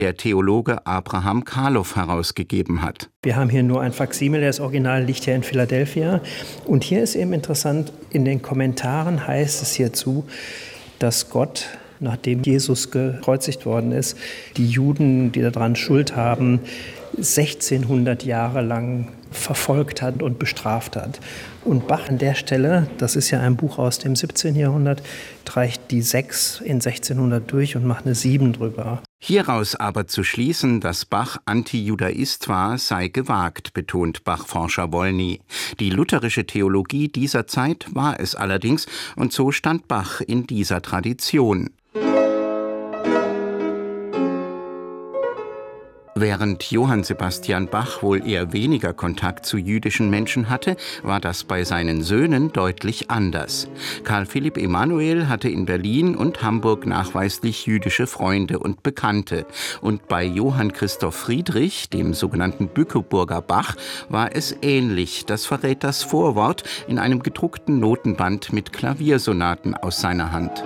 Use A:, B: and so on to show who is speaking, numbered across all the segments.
A: der Theologe Abraham Karloff herausgegeben hat.
B: Wir haben hier nur ein Faksimile, das Original liegt ja in Philadelphia. Und hier ist eben interessant, in den Kommentaren heißt es hierzu, dass Gott, nachdem Jesus gekreuzigt worden ist, die Juden, die daran Schuld haben, 1600 Jahre lang verfolgt hat und bestraft hat. Und Bach an der Stelle, das ist ja ein Buch aus dem 17. Jahrhundert, streicht die 6 in 1600 durch und macht eine 7 drüber.
A: Hieraus aber zu schließen, dass Bach Antijudaist war, sei gewagt, betont Bach-Forscher Wolny. Die lutherische Theologie dieser Zeit war es allerdings, und so stand Bach in dieser Tradition. Während Johann Sebastian Bach wohl eher weniger Kontakt zu jüdischen Menschen hatte, war das bei seinen Söhnen deutlich anders. Karl Philipp Emanuel hatte in Berlin und Hamburg nachweislich jüdische Freunde und Bekannte. Und bei Johann Christoph Friedrich, dem sogenannten Bückeburger Bach, war es ähnlich. Das verrät das Vorwort in einem gedruckten Notenband mit Klaviersonaten aus seiner Hand.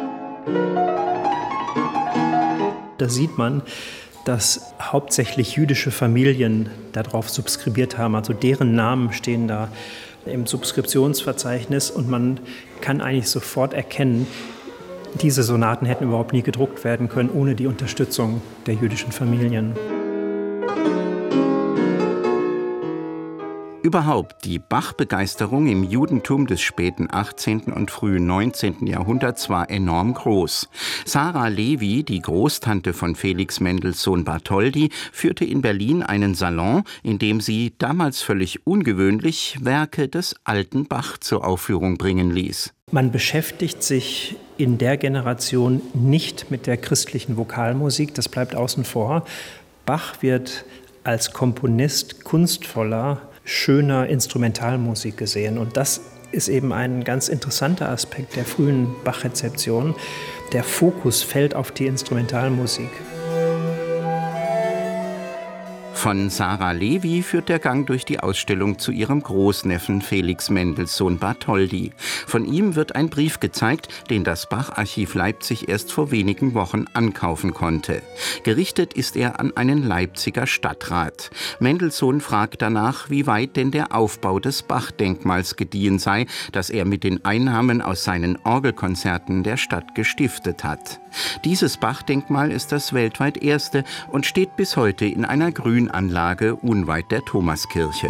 B: Da sieht man, dass hauptsächlich jüdische Familien darauf subskribiert haben. Also deren Namen stehen da im Subskriptionsverzeichnis und man kann eigentlich sofort erkennen, diese Sonaten hätten überhaupt nie gedruckt werden können ohne die Unterstützung der jüdischen Familien.
A: Überhaupt, die Bach-Begeisterung im Judentum des späten 18. und frühen 19. Jahrhunderts war enorm groß. Sarah Levi, die Großtante von Felix Mendelssohn Bartholdy, führte in Berlin einen Salon, in dem sie, damals völlig ungewöhnlich, Werke des alten Bach zur Aufführung bringen ließ.
B: Man beschäftigt sich in der Generation nicht mit der christlichen Vokalmusik, das bleibt außen vor. Bach wird als Komponist kunstvoller, schöner Instrumentalmusik gesehen. Und das ist eben ein ganz interessanter Aspekt der frühen Bach-Rezeption. Der Fokus fällt auf die Instrumentalmusik.
A: Von Sarah Levi führt der Gang durch die Ausstellung zu ihrem Großneffen Felix Mendelssohn Bartholdy. Von ihm wird ein Brief gezeigt, den das Bach-Archiv Leipzig erst vor wenigen Wochen ankaufen konnte. Gerichtet ist er an einen Leipziger Stadtrat. Mendelssohn fragt danach, wie weit denn der Aufbau des Bach-Denkmals gediehen sei, das er mit den Einnahmen aus seinen Orgelkonzerten der Stadt gestiftet hat. Dieses Bach-Denkmal ist das weltweit erste und steht bis heute in einer Grünanlage unweit der Thomaskirche.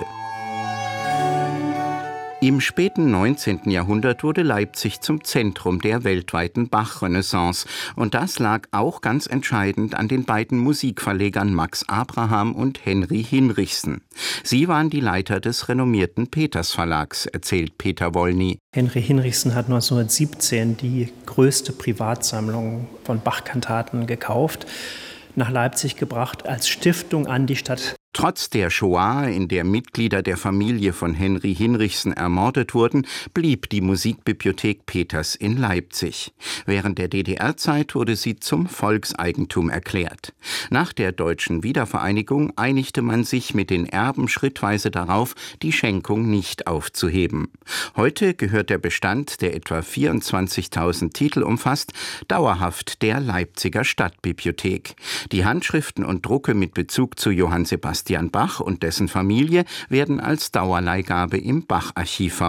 A: Im späten 19. Jahrhundert wurde Leipzig zum Zentrum der weltweiten Bach-Renaissance. Und das lag auch ganz entscheidend an den beiden Musikverlegern Max Abraham und Henry Hinrichsen. Sie waren die Leiter des renommierten Peters Verlags, erzählt Peter Wolny.
B: Henry Hinrichsen hat 1917 die größte Privatsammlung von Bach-Kantaten gekauft, nach Leipzig gebracht als Stiftung an die Stadt.
A: Trotz der Shoah, in der Mitglieder der Familie von Henry Hinrichsen ermordet wurden, blieb die Musikbibliothek Peters in Leipzig. Während der DDR-Zeit wurde sie zum Volkseigentum erklärt. Nach der deutschen Wiedervereinigung einigte man sich mit den Erben schrittweise darauf, die Schenkung nicht aufzuheben. Heute gehört der Bestand, der etwa 24.000 Titel umfasst, dauerhaft der Leipziger Stadtbibliothek. Die Handschriften und Drucke mit Bezug zu Johann Sebastian Bach und dessen Familie werden als Dauerleihgabe im Bach-Archiv verwahrt.